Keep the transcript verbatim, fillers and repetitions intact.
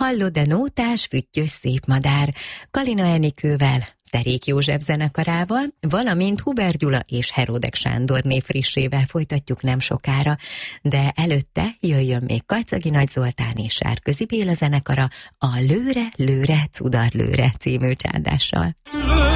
Hallod de nótás, füttyös szép madár, Kalina Enikővel, Derék József zenekarával, valamint Huber Gyula és Heródek Sándorné frissével folytatjuk nem sokára, de előtte jöjjön még Karcagi Nagy Zoltán és Sárközi Béla zenekara a Lőre, lőre, cudar lőre című csádással.